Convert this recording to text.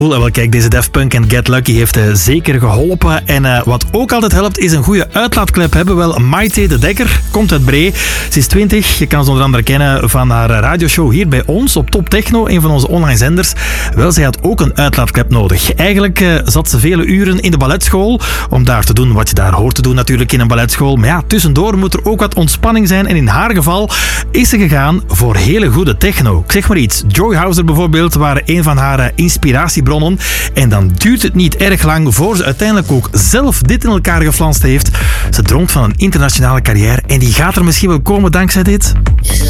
Wel, kijk, deze Daft Punk en Get Lucky heeft zeker geholpen. En wat ook altijd helpt, is een goede uitlaatklep hebben. Wel, Maite de Dekker komt uit Bree. Ze is 20. Je kan ze onder andere kennen van haar radioshow hier bij ons op Top Techno, een van onze online zenders. Wel, zij had ook een uitlaatklep nodig. Eigenlijk zat ze vele uren in de balletschool om daar te doen wat je daar hoort te doen natuurlijk in een balletschool. Maar ja, tussendoor moet er ook wat ontspanning zijn. En in haar geval is ze gegaan voor hele goede techno. Ik zeg maar iets. Joy Hauser bijvoorbeeld waren een van haar inspiratiebronnen. En dan duurt het niet erg lang voor ze uiteindelijk ook zelf dit in elkaar geflanst heeft. Ze droomt van een internationale carrière en die gaat er misschien wel komen dankzij dit.